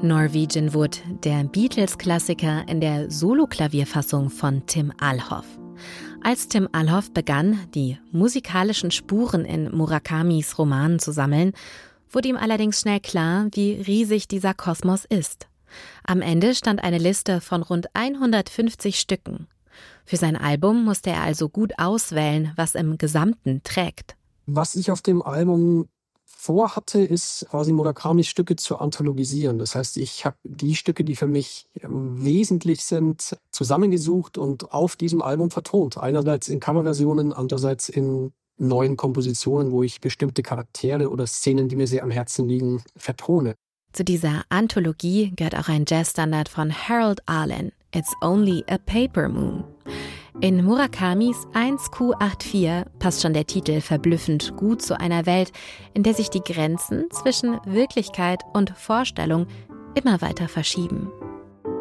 Norwegian Wood, der Beatles-Klassiker in der Solo-Klavierfassung von Tim Alhoff. Als Tim Alhoff begann, die musikalischen Spuren in Murakamis Romanen zu sammeln, wurde ihm allerdings schnell klar, wie riesig dieser Kosmos ist. Am Ende stand eine Liste von rund 150 Stücken. Für sein Album musste er also gut auswählen, was im Gesamten trägt. Was ich auf dem Album vorhatte, ist quasi Murakamis Stücke zu anthologisieren. Das heißt, ich habe die Stücke, die für mich wesentlich sind, zusammengesucht und auf diesem Album vertont. Einerseits in Coverversionen, andererseits in neuen Kompositionen, wo ich bestimmte Charaktere oder Szenen, die mir sehr am Herzen liegen, vertone. Zu dieser Anthologie gehört auch ein Jazzstandard von Harold Arlen, It's Only a Paper Moon. In Murakamis 1Q84 passt schon der Titel verblüffend gut zu einer Welt, in der sich die Grenzen zwischen Wirklichkeit und Vorstellung immer weiter verschieben.